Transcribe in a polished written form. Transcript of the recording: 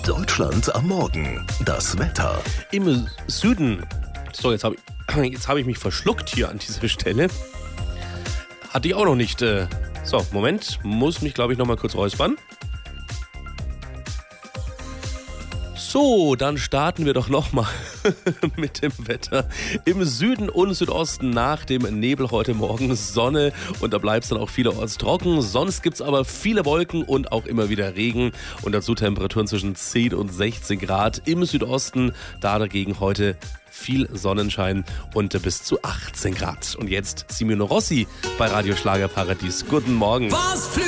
Deutschland am Morgen. Das Wetter. Im Süden, so jetzt hab ich mich verschluckt hier an dieser Stelle. Hatte ich auch noch nicht. So, Moment, muss mich glaube ich noch mal kurz räuspern. So, dann starten wir doch nochmal mit dem Wetter. Im Süden und Südosten nach dem Nebel heute Morgen Sonne und da bleibt es dann auch vielerorts trocken. Sonst gibt es aber viele Wolken und auch immer wieder Regen und dazu Temperaturen zwischen 10 und 16 Grad. Im Südosten da dagegen heute viel Sonnenschein und bis zu 18 Grad. Und jetzt Simeone Rossi bei Radio Schlagerparadies. Guten Morgen.